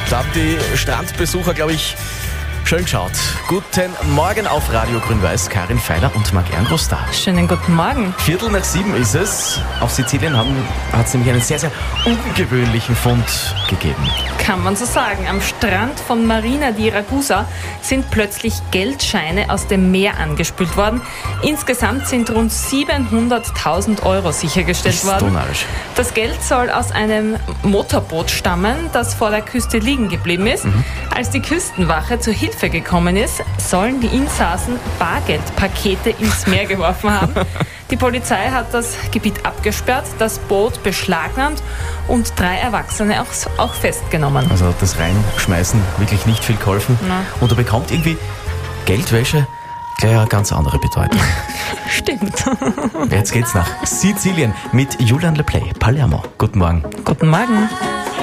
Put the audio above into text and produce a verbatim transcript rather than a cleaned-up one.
Da haben die Strandbesucher, glaube ich, schön geschaut. Guten Morgen auf Radio Grün-Weiß. Karin Feiler und Marc Erngroß da. Schönen guten Morgen. Viertel nach sieben ist es. Auf Sizilien hat es nämlich einen sehr, sehr ungewöhnlichen Fund gegeben. Kann man so sagen. Am Strand von Marina di Ragusa sind plötzlich Geldscheine aus dem Meer angespült worden. Insgesamt sind rund siebenhunderttausend Euro sichergestellt Ist worden. narrisch. Das Geld soll aus einem Motorboot stammen, das vor der Küste liegen geblieben ist. Mhm. Als die Küstenwache zur Hilfe gekommen ist, sollen die Insassen Bargeldpakete ins Meer geworfen haben. Die Polizei hat das Gebiet abgesperrt, das Boot beschlagnahmt und drei Erwachsene auch, auch festgenommen. Also das Reinschmeißen wirklich nicht viel geholfen. Na. Und da bekommt irgendwie Geldwäsche gleich eine ganz andere Bedeutung. Stimmt. Jetzt geht's nach Sizilien mit Julian Le Play, Palermo. Guten Morgen. Guten Morgen.